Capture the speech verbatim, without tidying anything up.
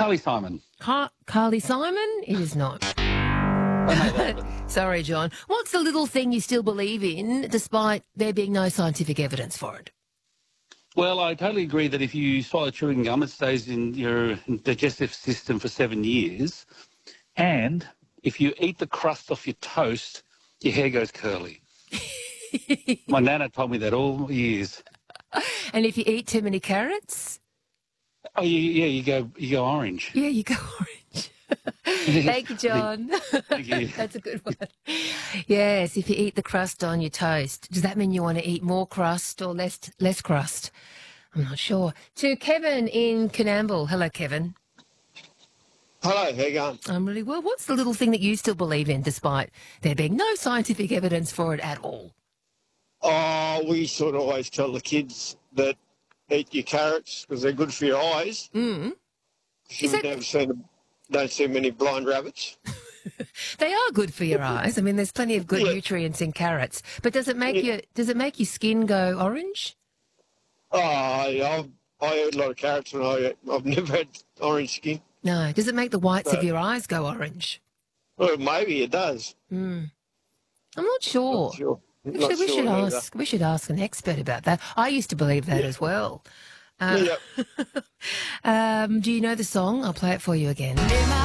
Carly Simon. Car- Carly Simon? It is not. I know that, but Sorry, John. What's the little thing you still believe in, despite there being no scientific evidence for it? Well, I totally agree that if you swallow chewing gum, it stays in your digestive system for seven years. And if you eat the crust off your toast, your hair goes curly. My nana told me that all years. And if you eat too many carrots, Oh, you, yeah, you go you go orange. yeah, you go orange. Thank you, John. Thank you. That's a good one. Yes, if you eat the crust on your toast, does that mean you want to eat more crust or less less crust? I'm not sure. To Kevin in Coonamble. Hello, Kevin. Hello, how you going? I'm really well. What's the little thing that you still believe in, despite there being no scientific evidence for it at all? Oh, we sort of always tell the kids that eat your carrots because they're good for your eyes. Mm. You've that- never seen them, don't see many blind rabbits. They are good for your eyes. I mean, there's plenty of good Yeah. nutrients in carrots. But does it make Yeah. you? Does it make your skin go orange? Oh, I, I eat a lot of carrots and I, I've never had orange skin. No. Does it make the whites No. of your eyes go orange? Well, maybe it does. Mm. I'm not sure. Not sure. We Not should, we sure should either. ask. We should ask an expert about that. I used to believe that Yeah. as well. Uh, Yeah. um, do you know the song? I'll play it for you again.